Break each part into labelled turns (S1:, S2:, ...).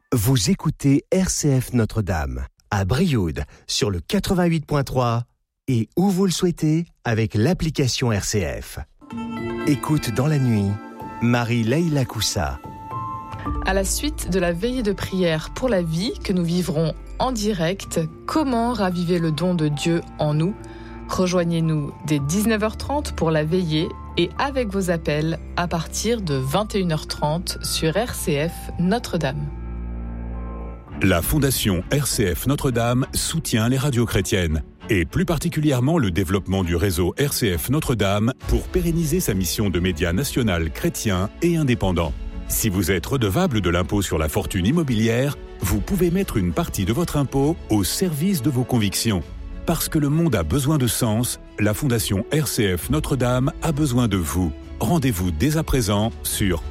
S1: Vous écoutez RCF Notre-Dame, à Brioude, sur le 88.3 et où vous le souhaitez, avec l'application RCF. Écoute dans la nuit, Marie-Leila Coussa.
S2: À la suite de la veillée de prière pour la vie que nous vivrons en direct, comment raviver le don de Dieu en nous ? Rejoignez-nous dès 19h30 pour la veillée et avec vos appels à partir de 21h30 sur RCF Notre-Dame.
S3: La Fondation RCF Notre-Dame soutient les radios chrétiennes et plus particulièrement le développement du réseau RCF Notre-Dame pour pérenniser sa mission de média national chrétien et indépendant. Si vous êtes redevable de l'impôt sur la fortune immobilière, vous pouvez mettre une partie de votre impôt au service de vos convictions. Parce que le monde a besoin de sens, la Fondation RCF Notre-Dame a besoin de vous. Rendez-vous dès à présent sur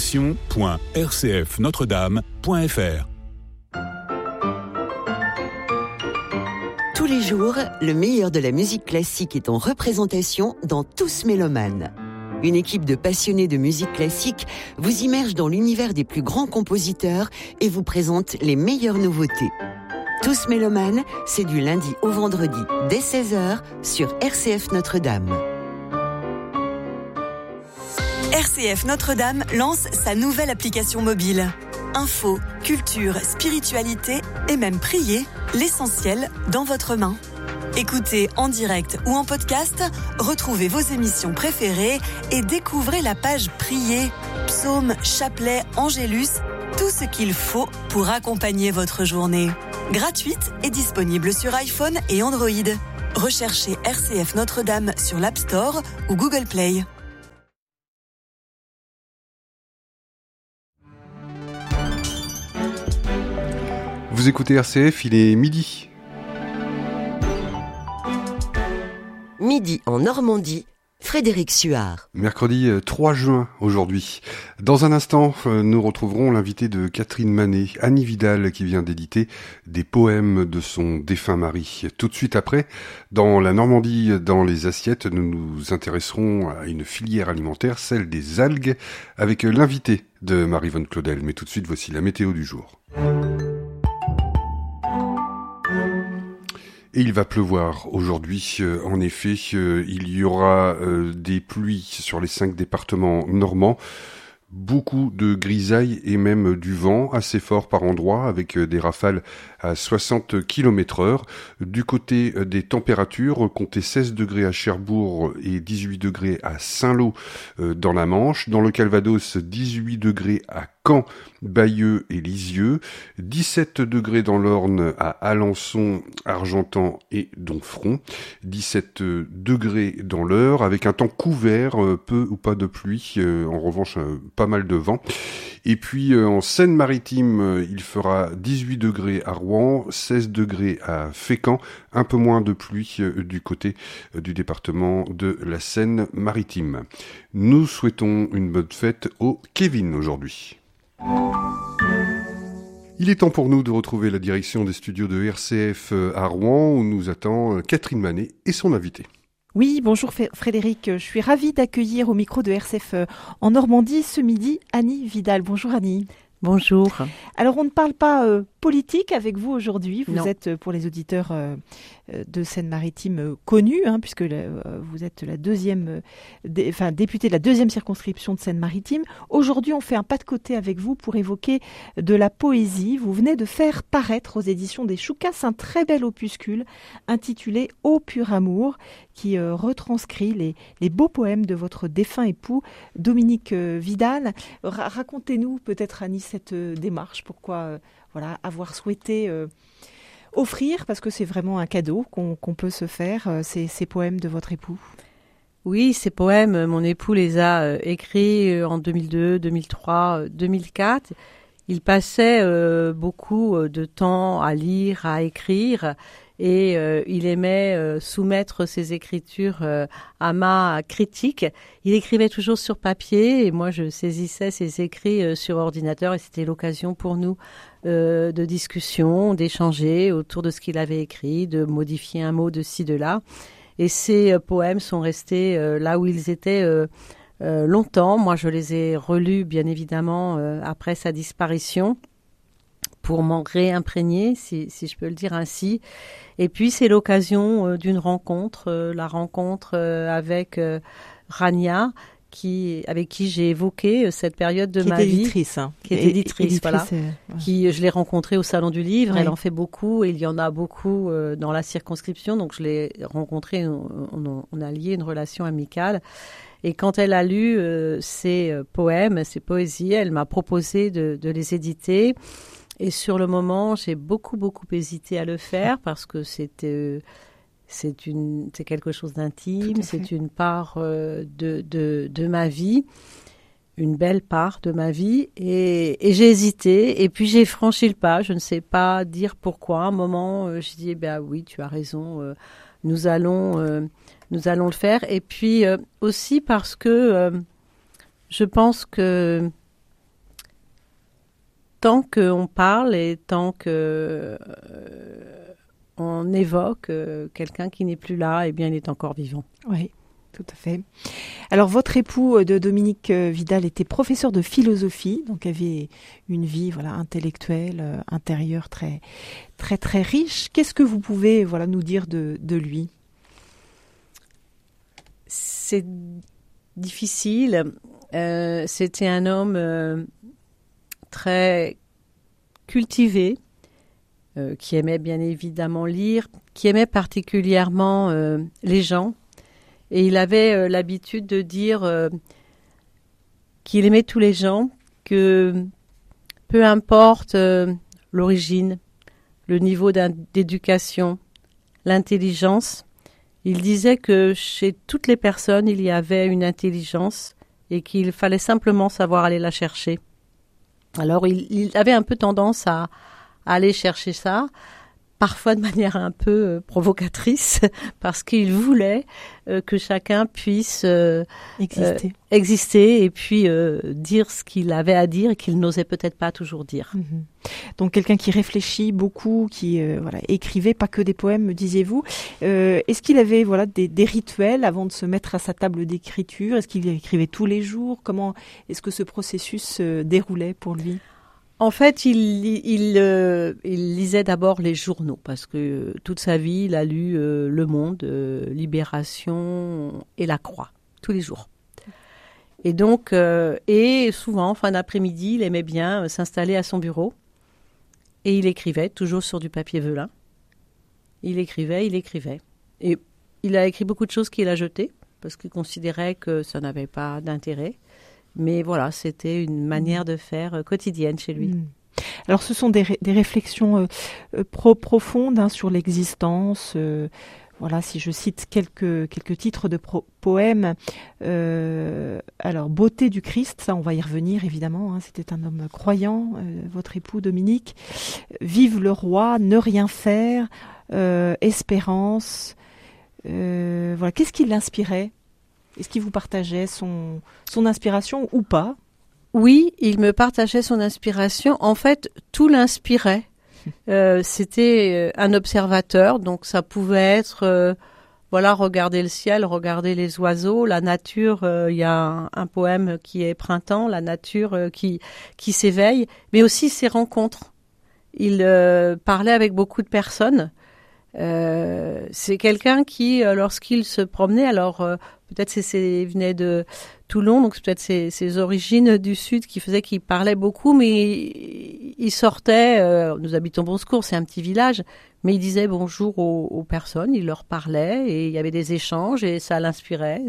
S3: fondation.rcfnotredame.fr.
S4: Tous les jours, le meilleur de la musique classique est en représentation dans Tous Mélomanes. Une équipe de passionnés de musique classique vous immerge dans l'univers des plus grands compositeurs et vous présente les meilleures nouveautés. Tous Mélomanes, c'est du lundi au vendredi dès 16h sur RCF Notre-Dame.
S5: RCF Notre-Dame lance sa nouvelle application mobile. Info, culture, spiritualité et même prier, l'essentiel dans votre main. Écoutez en direct ou en podcast, retrouvez vos émissions préférées et découvrez la page Prier, psaumes, chapelets, angélus, tout ce qu'il faut pour accompagner votre journée. Gratuite et disponible sur iPhone et Android. Recherchez RCF Notre-Dame sur l'App Store ou Google Play.
S6: Vous écoutez RCF, il est midi.
S4: Midi en Normandie, Frédéric Suard.
S6: Mercredi 3 juin aujourd'hui. Dans un instant, nous retrouverons l'invité de Catherine Manet, Annie Vidal, qui vient d'éditer des poèmes de son défunt mari. Tout de suite après, dans la Normandie, dans les assiettes, nous nous intéresserons à une filière alimentaire, celle des algues, avec l'invité de Marie-Vonne Claudel. Mais tout de suite, voici la météo du jour. Et il va pleuvoir aujourd'hui. En effet, il y aura des pluies sur les 5 départements normands. Beaucoup de grisailles et même du vent assez fort par endroits avec des rafales à 60 km/h. Du côté des températures, comptez 16 degrés à Cherbourg et 18 degrés à Saint-Lô dans la Manche. Dans le Calvados, 18 degrés à Caen, Bayeux et Lisieux, 17 degrés dans l'Orne à Alençon, Argentan et Domfront, 17 degrés dans l'Eure avec un temps couvert, peu ou pas de pluie, en revanche pas mal de vent. Et puis en Seine-Maritime, il fera 18 degrés à Rouen, 16 degrés à Fécamp, un peu moins de pluie du côté du département de la Seine-Maritime. Nous souhaitons une bonne fête au Kevin aujourd'hui. Il est temps pour nous de retrouver la direction des studios de RCF à Rouen où nous attend Catherine Manet et son invité.
S7: Oui, bonjour Frédéric, je suis ravie d'accueillir au micro de RCF en Normandie ce midi Annie Vidal. Bonjour Annie.
S8: Bonjour.
S7: Alors on ne parle pas politique avec vous aujourd'hui, vous
S8: Non.
S7: êtes pour les auditeurs de Seine-Maritime connus, puisque vous êtes la deuxième, députée de la 2e circonscription de Seine-Maritime. Aujourd'hui on fait un pas de côté avec vous pour évoquer de la poésie. Vous venez de faire paraître aux éditions des Choucas un très bel opuscule intitulé « Ô pur amour » qui retranscrit les beaux poèmes de votre défunt époux Dominique Vidal. Racontez-nous peut-être Annie cette démarche, pourquoi avoir souhaité offrir, parce que c'est vraiment un cadeau qu'on peut se faire, ces poèmes de votre époux.
S8: Oui, ces poèmes, mon époux les a écrits en 2002, 2003, 2004. Il passait beaucoup de temps à lire, à écrire, et il aimait soumettre ses écritures à ma critique. Il écrivait toujours sur papier et moi je saisissais ses écrits sur ordinateur et c'était l'occasion pour nous de discussion, d'échanger autour de ce qu'il avait écrit, de modifier un mot de ci, de là. Et ces poèmes sont restés là où ils étaient longtemps. Moi je les ai relus bien évidemment après sa disparition, pour m'en réimprégner, si je peux le dire ainsi. Et puis, c'est l'occasion d'une rencontre, la rencontre avec Rania, avec qui j'ai évoqué cette période de ma vie. Qui est éditrice, voilà. Je l'ai rencontrée au Salon du Livre. Oui. Elle en fait beaucoup. Et il y en a beaucoup dans la circonscription. Donc, je l'ai rencontrée. On a lié une relation amicale. Et quand elle a lu ses poèmes, ses poésies, elle m'a proposé de les éditer. Et sur le moment, j'ai beaucoup hésité à le faire parce que c'est quelque chose d'intime, c'est une part de ma vie, une belle part de ma vie. Et j'ai hésité, et puis j'ai franchi le pas. Je ne sais pas dire pourquoi. À un moment, j'ai dit, oui, tu as raison, nous allons le faire. Et puis aussi parce que je pense que tant qu'on parle et tant que on évoque quelqu'un qui n'est plus là, eh bien, il est encore vivant.
S7: Oui, tout à fait. Alors, votre époux de Dominique Vidal était professeur de philosophie, donc avait une vie intellectuelle, intérieure très, très, très riche. Qu'est-ce que vous pouvez nous dire de lui ?
S8: C'est difficile. C'était un homme très cultivé, qui aimait bien évidemment lire, qui aimait particulièrement les gens. Et il avait l'habitude de dire qu'il aimait tous les gens, que peu importe l'origine, le niveau d'éducation, l'intelligence, il disait que chez toutes les personnes, il y avait une intelligence et qu'il fallait simplement savoir aller la chercher. Alors, il avait un peu tendance à aller chercher ça, parfois de manière un peu provocatrice, parce qu'il voulait que chacun puisse exister et puis dire ce qu'il avait à dire et qu'il n'osait peut-être pas toujours dire.
S7: Donc quelqu'un qui réfléchit beaucoup, qui écrivait pas que des poèmes, me disiez-vous. Est-ce qu'il avait des rituels avant de se mettre à sa table d'écriture ? Est-ce qu'il écrivait tous les jours ? Comment est-ce que ce processus se déroulait pour lui ?
S8: En fait, il lisait d'abord les journaux parce que toute sa vie, il a lu Le Monde, Libération et La Croix, tous les jours. Et donc, et souvent, en fin d'après-midi, il aimait bien s'installer à son bureau et il écrivait, toujours sur du papier velin. Il écrivait. Et il a écrit beaucoup de choses qu'il a jetées parce qu'il considérait que ça n'avait pas d'intérêt. Mais voilà, c'était une manière de faire quotidienne chez lui.
S7: Alors, ce sont des réflexions profondes sur l'existence. Si je cite quelques titres de poèmes. Alors, Beauté du Christ, ça, on va y revenir, évidemment. C'était un homme croyant, votre époux Dominique. Vive le roi, ne rien faire, espérance. Qu'est-ce qui l'inspirait ? Est-ce qu'il vous partageait son inspiration ou pas ?
S8: Oui, il me partageait son inspiration. En fait, tout l'inspirait. C'était un observateur, donc ça pouvait être, regarder le ciel, regarder les oiseaux, la nature. Il y a un poème qui est Printemps, la nature qui s'éveille, mais aussi ses rencontres. Il parlait avec beaucoup de personnes. C'est quelqu'un qui, lorsqu'il se promenait, peut-être il venait de Toulon, donc c'est peut-être ses origines du Sud qui faisaient qu'il parlait beaucoup, mais il sortait, nous habitons Bonsecours, c'est un petit village, mais il disait bonjour aux personnes, il leur parlait, et il y avait des échanges, et ça l'inspirait,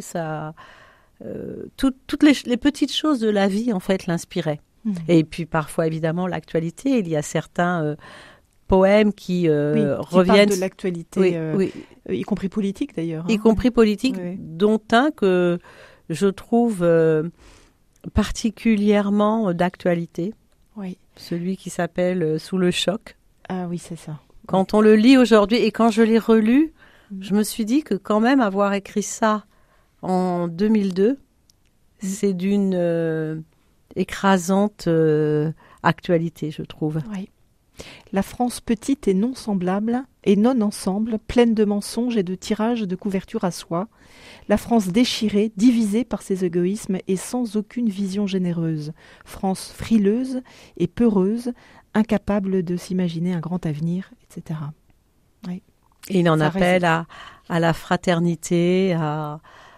S8: toutes les petites choses de la vie, en fait, l'inspiraient. Et puis parfois, évidemment, l'actualité, il y a certains poèmes qui reviennent
S7: de l'actualité, y compris politique d'ailleurs.
S8: Y compris politique, dont un que je trouve particulièrement d'actualité.
S7: Oui.
S8: Celui qui s'appelle Sous le choc.
S7: Ah oui, c'est ça.
S8: Quand on le lit aujourd'hui et quand je l'ai relu, je me suis dit que quand même avoir écrit ça en 2002, c'est d'une écrasante actualité, je trouve.
S7: Oui. La France petite et non semblable, et non ensemble, pleine de mensonges et de tirages de couverture à soie. La France déchirée, divisée par ses égoïsmes et sans aucune vision généreuse. France frileuse et peureuse, incapable de s'imaginer un grand avenir, etc. Oui.
S8: Et il en
S7: Ça
S8: appelle à la fraternité, à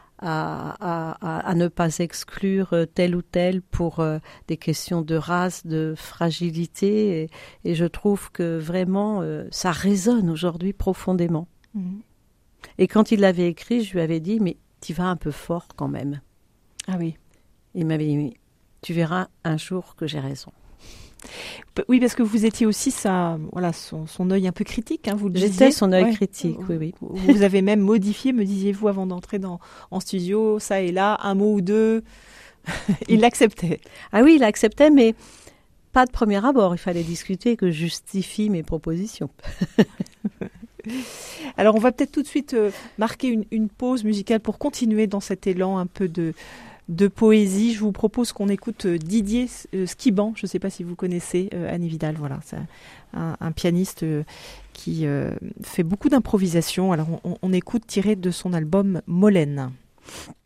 S8: ne pas exclure tel ou tel pour des questions de race, de fragilité. Et je trouve que vraiment, ça résonne aujourd'hui profondément.
S7: Mmh.
S8: Et quand il l'avait écrit, je lui avais dit, mais tu vas un peu fort quand même.
S7: Ah oui.
S8: Il m'avait dit, tu verras un jour que j'ai raison.
S7: Oui, parce que vous étiez aussi son œil un peu critique, hein, vous le disiez.
S8: J'étais son œil critique, oui.
S7: Vous avez même modifié, me disiez-vous, avant d'entrer en studio, ça et là, un mot ou deux. Il l'acceptait.
S8: Ah oui, il l'acceptait, mais pas de premier abord. Il fallait discuter, que je justifie mes propositions.
S7: Alors, on va peut-être tout de suite marquer une pause musicale pour continuer dans cet élan un peu de poésie. Je vous propose qu'on écoute Didier Skiban. Je ne sais pas si vous connaissez Annie Vidal. Voilà, c'est un pianiste qui fait beaucoup d'improvisation. Alors, on écoute tiré de son album Molène.